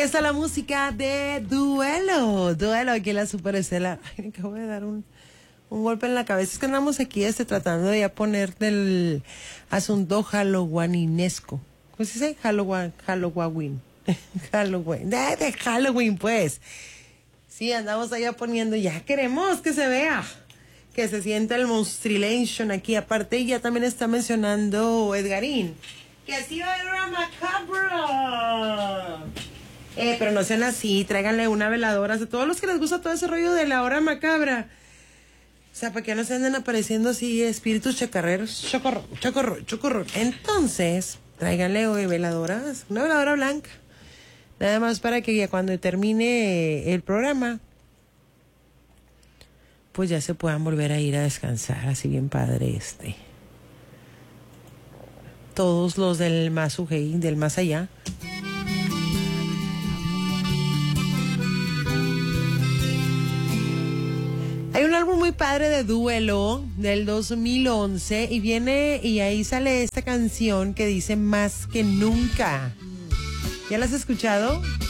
está la música de Duelo. Duelo aquí en la Super Estela. Ay, me acabo de dar un golpe en la cabeza. Es que andamos aquí tratando de ya poner del asunto halloweeninesco. Pues dice Halloween. Halloween. De Halloween, pues. Sí, andamos allá poniendo. Ya queremos que se vea. Que se sienta el monstrilation aquí. Aparte, ya también está mencionando Edgarín que así va a haber una macabra. Pero no sean así, tráiganle una veladora. A todos los que les gusta todo ese rollo de la hora macabra. O sea, para que no se anden apareciendo así espíritus chacarreros. Chocorro. Entonces, tráiganle veladoras. Una veladora blanca. Nada más para que ya cuando termine el programa, pues ya se puedan volver a ir a descansar. Así bien padre todos los del más ujei, del más allá. Hay un álbum muy padre de Duelo del 2011 y viene y ahí sale esta canción que dice Más que Nunca. ¿Ya la has escuchado?